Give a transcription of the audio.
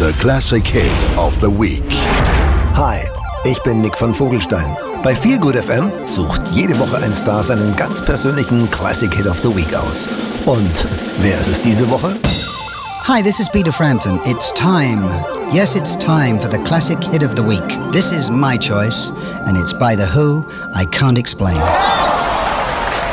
The Classic Hit of the Week. Hi, ich bin Nick von Vogelstein. Bei Feelgood FM sucht jede Woche ein Star seinen ganz persönlichen Classic Hit of the Week aus. Und wer ist es diese Woche? Hi, this is Peter Frampton. It's time. Yes, it's time for the Classic Hit of the Week. This is my choice, and it's by The Who, I Can't Explain.